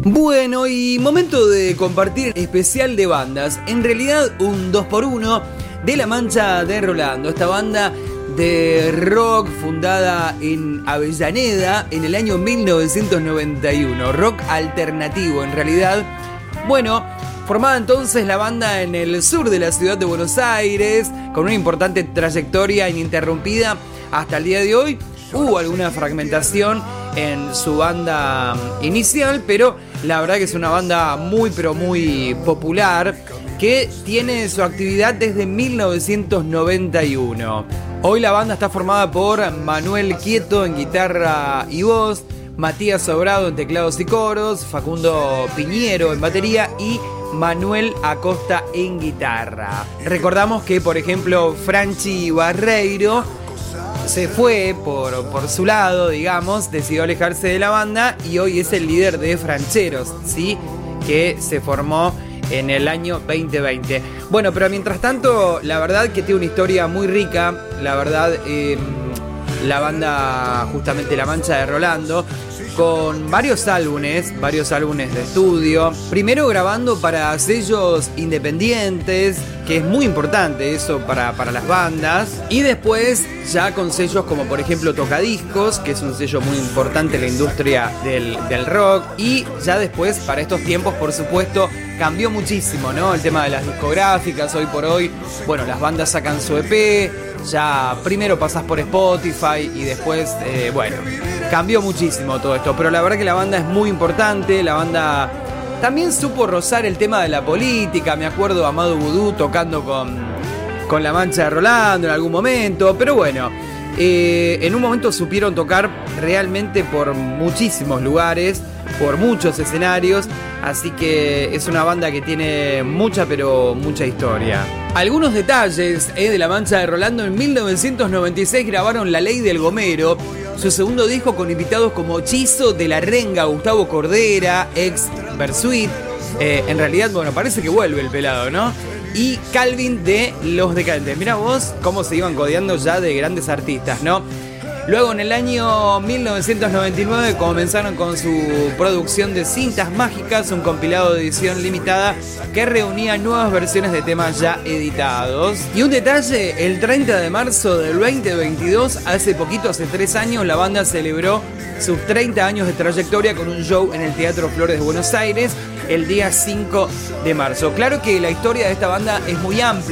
Bueno, y momento de compartir especial de bandas. En realidad un 2x1 de La Mancha de Rolando. Esta banda de rock fundada en Avellaneda en el año 1991. Rock alternativo en realidad. Bueno, formada entonces la banda en el sur de la ciudad de Buenos Aires, con una importante trayectoria ininterrumpida hasta el día de hoy. Hubo alguna fragmentación en su banda inicial, pero la verdad que es una banda muy pero muy popular que tiene su actividad desde 1991. Hoy la banda está formada por Manuel Quieto en guitarra y voz, Matías Sobrado en teclados y coros, Facundo Piñero en batería y Manuel Acosta en guitarra. Recordamos que, por ejemplo, Franchi Barreiro se fue por su lado, digamos, decidió alejarse de la banda y hoy es el líder de Francheros, ¿sí? Que se formó en el año 2020. Bueno, pero mientras tanto, la verdad que tiene una historia muy rica, la verdad, la banda justamente La Mancha de Rolando, con varios álbumes de estudio. Primero grabando para sellos independientes, que es muy importante eso para las bandas. Y después ya con sellos como por ejemplo Tocadiscos, que es un sello muy importante en la industria del rock. Y ya después, para estos tiempos, por supuesto, cambió muchísimo, ¿no? El tema de las discográficas. Hoy por hoy, bueno, las bandas sacan su EP. Ya primero pasás por Spotify y después, bueno, cambió muchísimo todo esto. Pero la verdad que la banda es muy importante. La banda también supo rozar el tema de la política. Me acuerdo a Amado Vudú tocando con La Mancha de Rolando en algún momento. Pero bueno, en un momento supieron tocar realmente por muchísimos lugares, por muchos escenarios. Así que es una banda que tiene mucha, pero mucha historia. Algunos detalles de La Mancha de Rolando. En 1996 grabaron La Ley del Gomero, su segundo disco, con invitados como Chizo de la Renga, Gustavo Cordera, ex Bersuit. En realidad, bueno, parece que vuelve el pelado, ¿no? Y Calvin de Los Decadentes. Mirá vos cómo se iban codeando ya de grandes artistas, ¿no? Luego en el año 1999 comenzaron con su producción de Cintas Mágicas, un compilado de edición limitada que reunía nuevas versiones de temas ya editados. Y un detalle, el 30 de marzo del 2022, hace poquito, hace 3 años, la banda celebró sus 30 años de trayectoria con un show en el Teatro Flores de Buenos Aires el día 5 de marzo. Claro que la historia de esta banda es muy amplia.